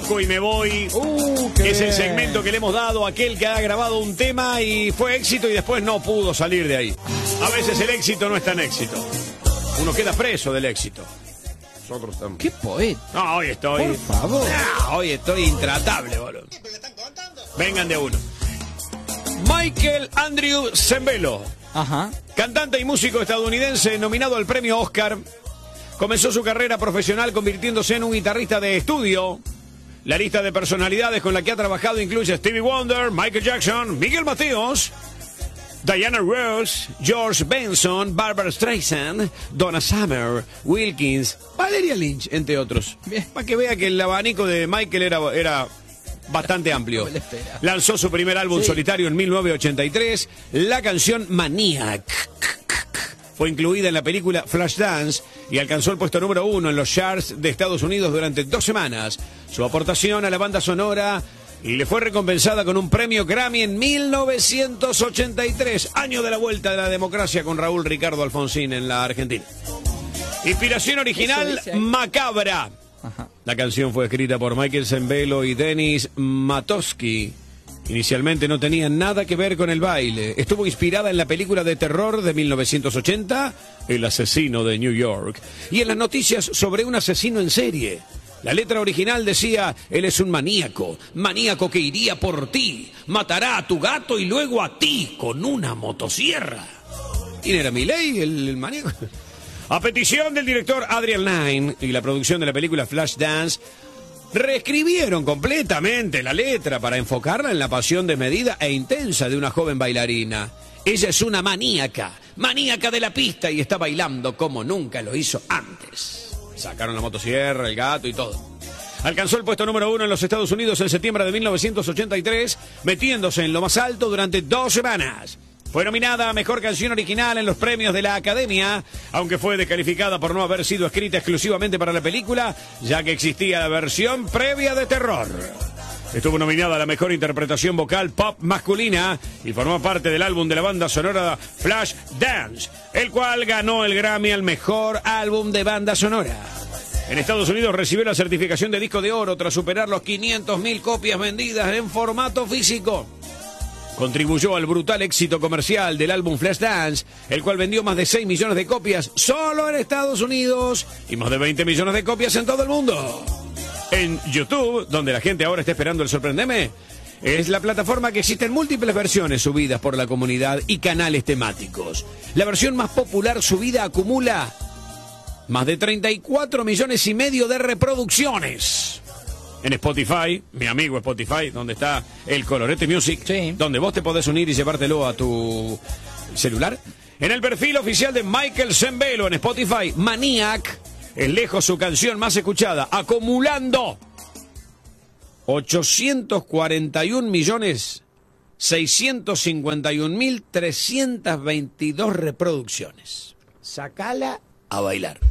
Toco y me voy. Qué Es el bien. segmento que le hemos dado a aquel que ha grabado un tema y fue éxito y después no pudo salir de ahí. A veces el éxito no es tan éxito. Uno queda preso del éxito. Nosotros también. Qué poeta. No, hoy estoy... Por favor. No, hoy estoy intratable, boludo. Vengan de uno. Michael Andrew Zembello, Ajá. cantante y músico estadounidense nominado al premio Oscar, comenzó su carrera profesional convirtiéndose en un guitarrista de estudio. La lista de personalidades con la que ha trabajado incluye Stevie Wonder, Michael Jackson, Miguel Mateos, Diana Ross, George Benson, Barbra Streisand, Donna Summer, Wilkins, Valeria Lynch, entre otros. Bien. Para que vea que el abanico de Michael era bastante amplio. Como le espera. Lanzó su primer álbum solitario en 1983, la canción Maniac. Fue incluida en la película Flashdance y alcanzó el puesto número 1 en los charts de Estados Unidos durante 2 semanas. Su aportación a la banda sonora le fue recompensada con un premio Grammy en 1983, año de la vuelta de la democracia con Raúl Ricardo Alfonsín en la Argentina. Inspiración original, Eso dice ahí. Macabra. Ajá. La canción fue escrita por Michael Zembello y Denis Matosky. Inicialmente no tenía nada que ver con el baile. Estuvo inspirada en la película de terror de 1980, El asesino de New York, y en las noticias sobre un asesino en serie. La letra original decía, él es un maníaco, maníaco que iría por ti, matará a tu gato y luego a ti con una motosierra. ¿Quién era Milei, el maníaco? A petición del director Adrian Lyne y la producción de la película Flashdance, reescribieron completamente la letra para enfocarla en la pasión desmedida e intensa de una joven bailarina. Ella es una maníaca, maníaca de la pista y está bailando como nunca lo hizo antes. Sacaron la motosierra, el gato y todo. Alcanzó el puesto número 1 en los Estados Unidos en septiembre de 1983, metiéndose en lo más alto durante 2 semanas. Fue nominada a Mejor Canción Original en los premios de la Academia, aunque fue descalificada por no haber sido escrita exclusivamente para la película, ya que existía la versión previa de terror. Estuvo nominada a la Mejor Interpretación Vocal Pop Masculina y formó parte del álbum de la banda sonora Flashdance, el cual ganó el Grammy al Mejor Álbum de Banda Sonora. En Estados Unidos recibió la certificación de disco de oro tras superar los 500.000 copias vendidas en formato físico. Contribuyó al brutal éxito comercial del álbum Flashdance, el cual vendió más de 6 millones de copias solo en Estados Unidos y más de 20 millones de copias en todo el mundo. En YouTube, donde la gente ahora está esperando el Sorprendeme, es la plataforma que existen múltiples versiones subidas por la comunidad y canales temáticos. La versión más popular subida acumula más de 34 millones y medio de reproducciones. En Spotify, mi amigo Spotify, donde está el Colorete Music, Sí. donde vos te podés unir y llevártelo a tu celular. En el perfil oficial de Michael Zembello en Spotify, Maniac es lejos su canción más escuchada, acumulando 841.651.322 reproducciones. Sacala a bailar.